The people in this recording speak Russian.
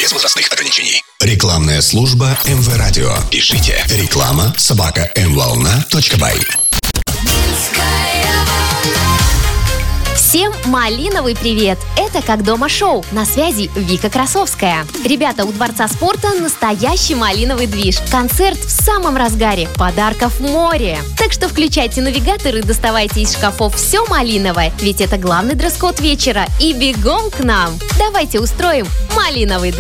без возрастных ограничений. Рекламная служба МВ Радио. Пишите реклама@mvolna.by. Всем малиновый привет! Это «Как дома» шоу. На связи Вика Красовская. Ребята, у Дворца спорта настоящий малиновый движ. Концерт в самом разгаре. Подарков море. Так что включайте навигатор и доставайте из шкафов все малиновое. Ведь это главный дресс-код вечера. И бегом к нам! Давайте устроим малиновый движ.